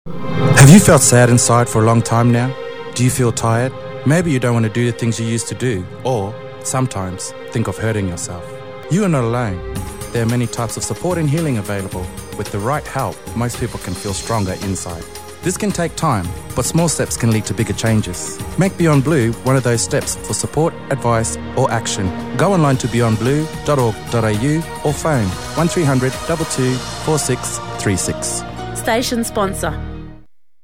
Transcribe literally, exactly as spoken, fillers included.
Have you felt sad inside for a long time now? Do you feel tired? Maybe you don't want to do the things you used to do, or sometimes think of hurting yourself. You are not alone. There are many types of support and healing available. With the right help, most people can feel stronger inside. This can take time, but small steps can lead to bigger changes. Make Beyond Blue one of those steps for support, advice or action. Go online to beyond blue dot org dot a u or phone one three hundred two two four six three six. Station sponsor.